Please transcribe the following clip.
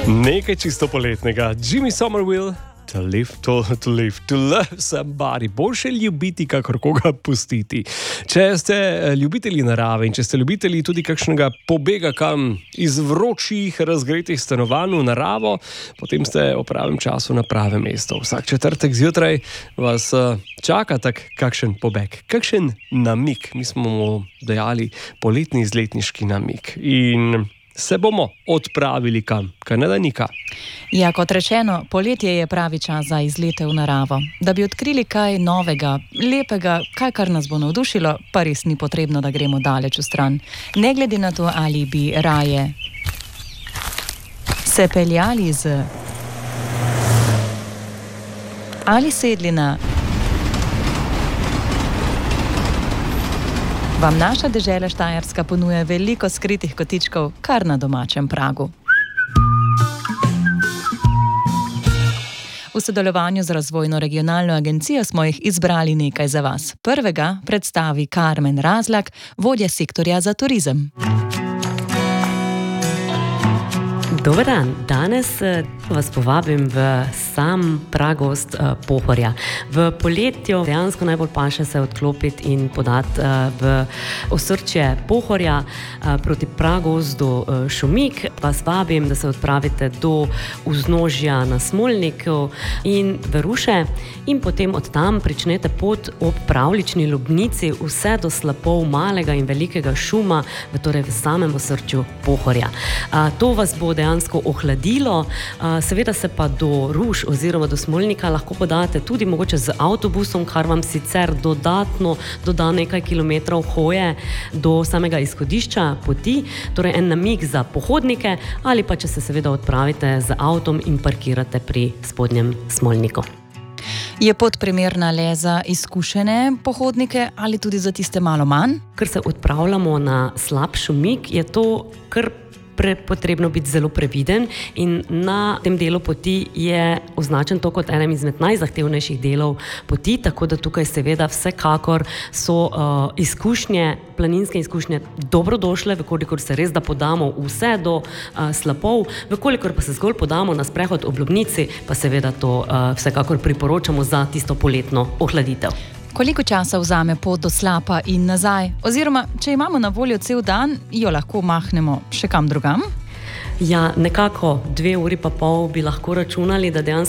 Nekaj čisto poletnega. Jimmy Somerville, to love somebody. Boljše ljubiti, kakor koga pustiti. Če ste ljubitelji narave in če ste ljubitelji tudi kakšnega pobega kam iz vročih, razgretih stanovanj v naravo, potem ste v pravem času na pravem mestu. Vsak četrtek zjutraj vas čaka tak kakšen pobeg, kakšen namig. Mi smo mu dejali poletni izletniški namig. In se bomo odpravili kam, Kanadanika. Ja, kot rečeno, poletje je pravi čas za izlete v naravo. Da bi odkrili kaj novega, lepega, kaj kar nas bo navdušilo, pa res ni potrebno, da gremo daleč v stran. Ne glede na to, ali bi raje se peljali ali sedli na... Vam naša dežela Štajerska ponuja veliko skritih kotičkov kar na domačem pragu. V sodelovanju z Razvojno regionalno agencijo smo jih izbrali nekaj za vas. Prvega predstavi Karmen Razlak, vodja sektorja za turizem. Dober dan, danes vas povabim v sam pragost Pohorja. V poletju dejansko najbolj paše se odklopiti in podati v osrčje Pohorja proti pragozdu Šumik. Vas vabim, da se odpravite do vznožja na Smolniku in v Ruše in potem od tam pričnete pot ob pravlični Lubnici vse do slapov malega in velikega šuma, torej v samem osrčju Pohorja. To vas bo dejansko ohladilo, seveda se pa do Ruš oziroma do Smolnika lahko podate tudi mogoče z avtobusom, kar vam sicer dodatno doda nekaj kilometrov hoje do samega izhodišča poti, torej en namig za pohodnike, ali pa če se seveda odpravite z avtom in parkirate pri spodnjem Smolniku. Je pot primerna le za izkušene pohodnike ali tudi za tiste malo manj? Ker se odpravljamo na slab Šumik, je to kar potrebno biti zelo previden in na tem delu poti je označen to kot enem izmed najzahtevnejših delov poti, tako da tukaj seveda vsekakor so izkušnje, planinske izkušnje dobrodošle, vkolikor se res da podamo vse do slapov, vkolikor pa se zgolj podamo na sprehod ob Lubnici, pa seveda to vsekakor priporočamo za tisto poletno ohladitev. Koliko časa vzame pot do slapa in nazaj? Oziroma, če imamo na voljo cel dan, jo lahko mahnemo še kam drugam? Ja, nekako 2,5 uri bi lahko računali, da dejansko